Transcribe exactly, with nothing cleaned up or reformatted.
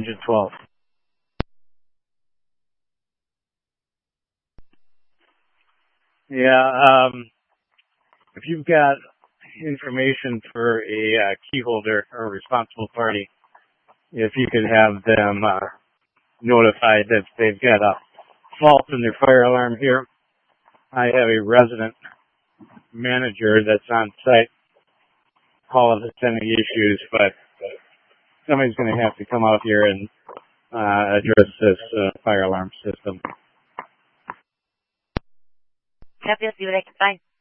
engine twelve. Yeah, um, if you've got information for a uh, key holder or responsible party, if you could have them uh, notified that they've got a fault in their fire alarm here. I have a resident manager that's on site. Call if it's any issues, but somebody's going to have to come out here and uh, address this uh, fire alarm system. Copy, see you later. Bye.